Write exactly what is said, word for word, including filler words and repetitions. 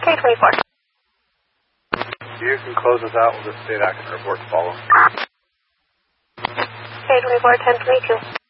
K twenty-four. You can close us out with a state action report to follow. K twenty-four, ten twenty-two.